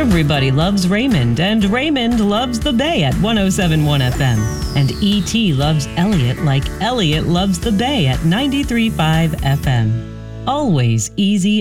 Everybody loves Raymond, and Raymond loves the Bay at 107.1 FM. And E.T. loves Elliot like Elliot loves the Bay at 93.5 FM. Always easy